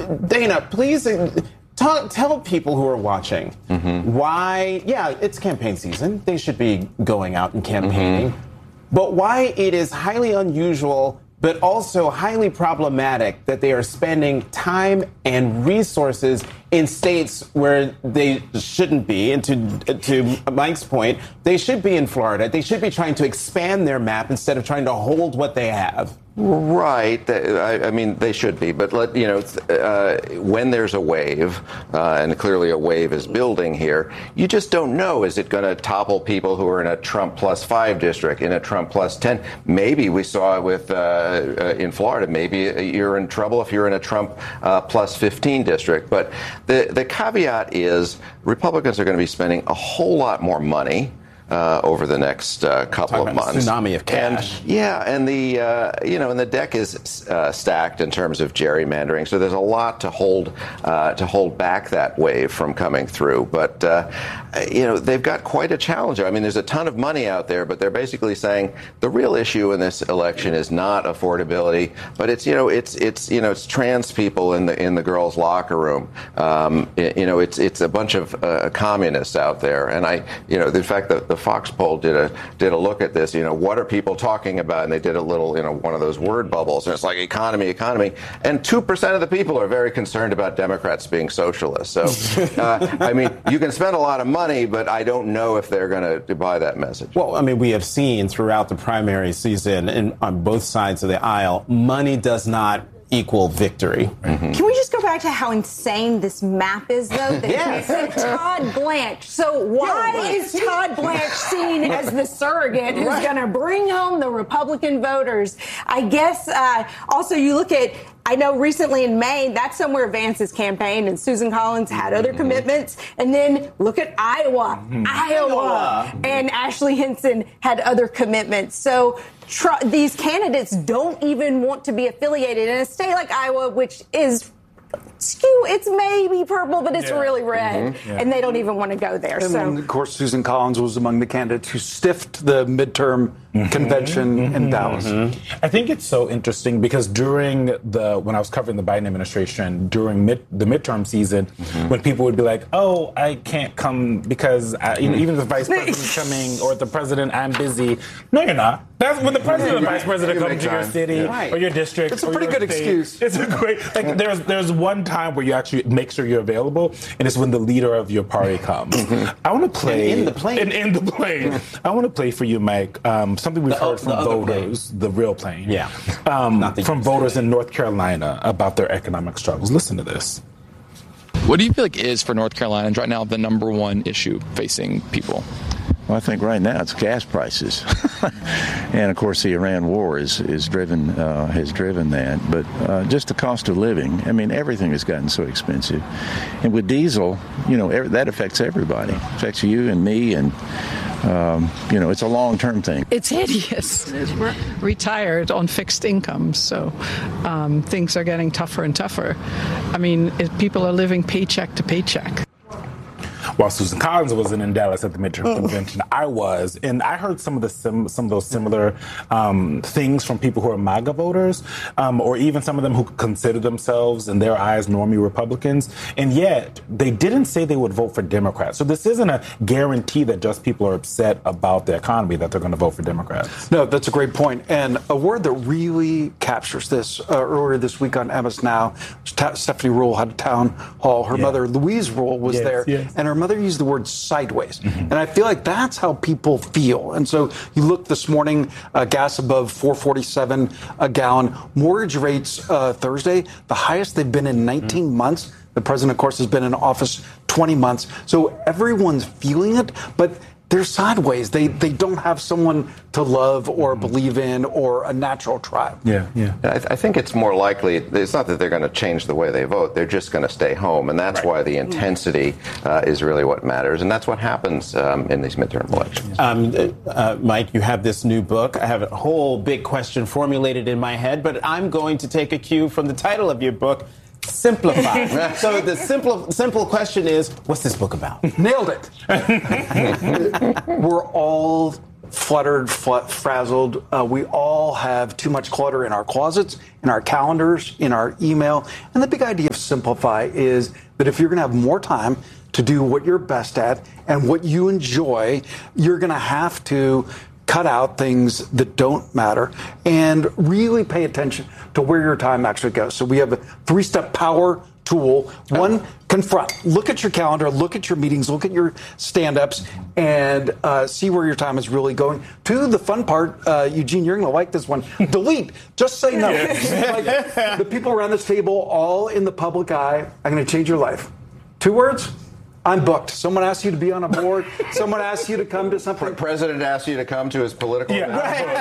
Dana, please tell people who are watching why, it's campaign season. They should be going out and campaigning. But why it is highly unusual, but also highly problematic that they are spending time and resources in states where they shouldn't be. And to Mike's point, they should be in Florida. They should be trying to expand their map instead of trying to hold what they have. Right. I mean, they should be. But, when there's a wave, and clearly a wave is building here, you just don't know. Is it going to topple people who are in a Trump +5 district, in a Trump +10? Maybe we saw it with in Florida. Maybe you're in trouble if you're in a Trump +15 district. But the caveat is Republicans are going to be spending a whole lot more money over the next couple of months. Tsunami of cash. And the deck is stacked in terms of gerrymandering. So there's a lot to hold back that wave from coming through. But they've got quite a challenge. I mean, there's a ton of money out there, but they're basically saying the real issue in this election is not affordability, but it's trans people in the girls' locker room. It's a bunch of communists out there, and in fact the Fox poll did a look at this. What are people talking about? And they did a little, one of those word bubbles. And it's like economy. And 2% of the people are very concerned about Democrats being socialists. So, I mean, you can spend a lot of money, but I don't know if they're going to buy that message. Well, I mean, we have seen throughout the primary season and on both sides of the aisle, money does not equal victory. Can we just go back to how insane this map is, though? That Todd Blanche. So why is Todd Blanche seen as the surrogate who's going to bring home the Republican voters? I guess also you look at, I know recently in Maine, that's somewhere Vance's campaigned, and Susan Collins had other commitments. And then look at Iowa. And Ashley Hinson had other commitments. So these candidates don't even want to be affiliated in a state like Iowa, which is skew. It's maybe purple, but it's really red. And they don't even want to go there. And then, of course, Susan Collins was among the candidates who stiffed the midterm convention in Dallas. I think it's so interesting because when I was covering the Biden administration during the midterm season, when people would be like, "Oh, I can't come because even if the vice president's coming or the president, I'm busy." No, you're not. That's when the president and vice president come to your city or your district. It's a pretty good excuse. It's a great. There's one time where you actually make sure you're available, and it's when the leader of your party comes. I want to play in the plane. In the plane. I want to play for you, Mike. Something we've heard from voters, the real plane. From voters in North Carolina about their economic struggles. Listen to this. What do you feel like is for North Carolinians right now the number one issue facing people? Well, I think right now it's gas prices, and of course the Iran war has driven that. But just the cost of living. I mean, everything has gotten so expensive, and with diesel, that affects everybody. It affects you and me, and it's a long-term thing. It's hideous. We're retired on fixed incomes, so things are getting tougher and tougher. I mean, people are living paycheck to paycheck. While Susan Collins wasn't in Dallas at the midterm convention, I was, and I heard some of those similar things from people who are MAGA voters, or even some of them who consider themselves, in their eyes, normie Republicans, and yet they didn't say they would vote for Democrats. So this isn't a guarantee that just people are upset about the economy that they're going to vote for Democrats. No, that's a great point. And a word that really captures this earlier this week on MS Now, Stephanie Ruhle had a town hall. Her mother, Louise Ruhle, was there, and her mother used the word sideways. And I feel like that's how people feel. And so you look this morning, gas above $4.47 a gallon. Mortgage rates Thursday, the highest they've been in 19 months. The president, of course, has been in office 20 months. So everyone's feeling it, but they're sideways. They don't have someone to love or believe in or a natural tribe. I think it's more likely, it's not that they're going to change the way they vote, they're just going to stay home. And that's why the intensity is really what matters. And that's what happens in these midterm elections. Mike, you have this new book. I have a whole big question formulated in my head, but I'm going to take a cue from the title of your book, Simplify. So the simple question is, what's this book about? Nailed it. We're all fluttered, frazzled. We all have too much clutter in our closets, in our calendars, in our email. And the big idea of Simplify is that if you're going to have more time to do what you're best at and what you enjoy, you're going to have to cut out things that don't matter and really pay attention to where your time actually goes. So we have a 3-step power tool. One, confront. Look at your calendar, look at your meetings, look at your stand-ups, and see where your time is really going. 2, the fun part, Eugene, you're going to like this one. Delete. Just say no. Like, the people around this table, all in the public eye, I'm going to change your life. 2 words. I'm booked. Someone asks you to be on a board. Someone asks you to come to something. The president asks you to come to his political event.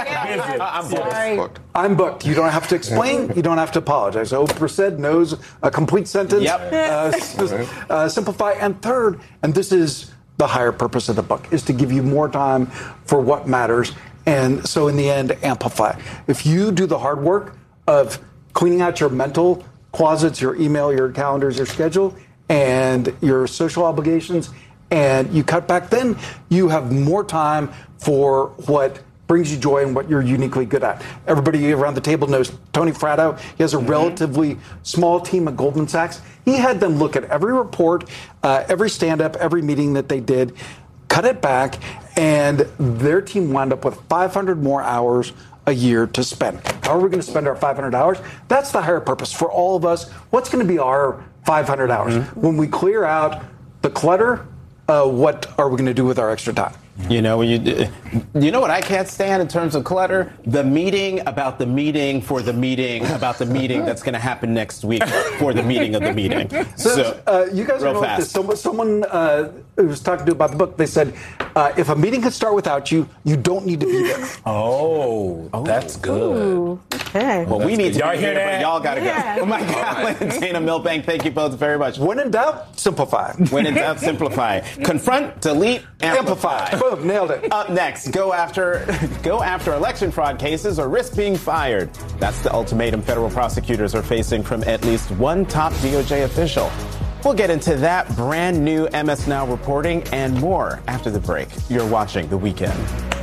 I'm booked. I'm booked. You don't have to explain. You don't have to apologize. Oprah said knows a complete sentence. Yep. Simplify. And third, and this is the higher purpose of the book, is to give you more time for what matters. And so in the end, amplify. If you do the hard work of cleaning out your mental closets, your email, your calendars, your schedule, and your social obligations, and you cut back, then you have more time for what brings you joy and what you're uniquely good at. Everybody around the table knows Tony Fratto. He has a relatively small team at Goldman Sachs. He had them look at every report, every stand-up, every meeting that they did, cut it back, and their team wound up with 500 more hours a year to spend. How are we going to spend our 500 hours? That's the higher purpose for all of us. What's going to be our 500 hours? When we clear out the clutter, what are we going to do with our extra time? You know, you know what I can't stand in terms of clutter? The meeting about the meeting for the meeting about the meeting that's going to happen next week for the meeting of the meeting. So you guys know this. Someone who was talking to about the book, they said, if a meeting could start without you, you don't need to be there. Oh, that's good. Ooh, okay. Well, we need to Y'all be hear here, that? but y'all got to Yeah. go. Oh, my God. Dana Milbank, thank you both very much. When in doubt, simplify. When in doubt, simplify. Confront, delete, amplify. Boom, nailed it. Up next, go after election fraud cases or risk being fired. That's the ultimatum federal prosecutors are facing from at least one top DOJ official. We'll get into that brand new MS Now reporting and more after the break. You're watching The Weekend.